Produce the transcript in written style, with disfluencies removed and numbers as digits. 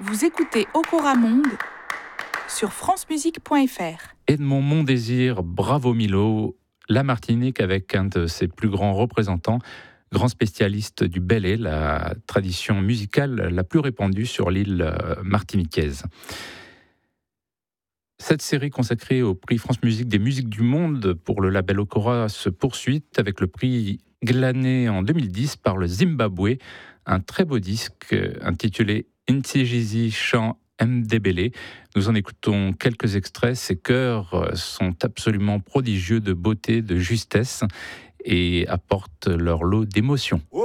Vous écoutez Okora Monde sur francemusique.fr. Edmond Mondésir, Bravo Milo, la Martinique avec un de ses plus grands représentants, grand spécialiste du bélé, la tradition musicale la plus répandue sur l'île martiniquaise. Cette série consacrée au prix France Musique des musiques du monde pour le label Okora se poursuit avec le prix glané en 2010 par le Zimbabwe, un très beau disque intitulé Intijizi Chant Mdebele. Nous en écoutons quelques extraits. Ces chœurs sont absolument prodigieux de beauté, de justesse et apportent leur lot d'émotions.